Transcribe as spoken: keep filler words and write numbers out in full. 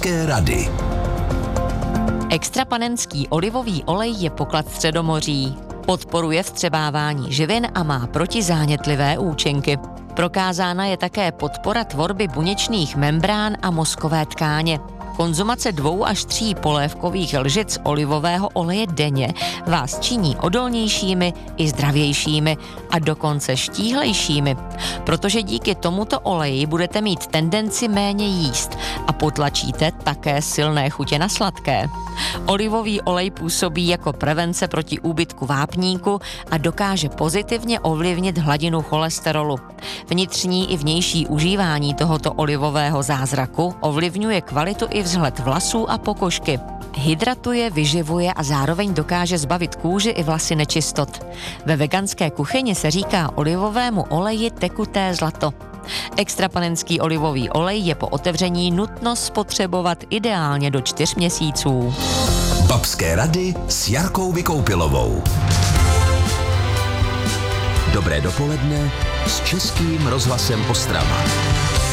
Babské rady. Extrapanenský olivový olej je poklad Středomoří. Podporuje vstřebávání živin a má protizánětlivé účinky. Prokázána je také podpora tvorby buněčných membrán a mozkové tkáně. Konzumace dvou až tří polévkových lžic olivového oleje denně vás činí odolnějšími i zdravějšími a dokonce štíhlejšími, protože díky tomuto oleji budete mít tendenci méně jíst a potlačíte také silné chutě na sladké. Olivový olej působí jako prevence proti úbytku vápníku a dokáže pozitivně ovlivnit hladinu cholesterolu. Vnitřní i vnější užívání tohoto olivového zázraku ovlivňuje kvalitu i vzhled vlasů a pokožky. Hydratuje, vyživuje a zároveň dokáže zbavit kůži i vlasy nečistot. Ve veganské kuchyni se říká olivovému oleji tekuté zlato. Extrapanenský olivový olej je po otevření nutno spotřebovat ideálně do čtyř měsíců. Babské rady s Jarkou Vykoupilovou. Dobré dopoledne s Českým rozhlasem Ostrava.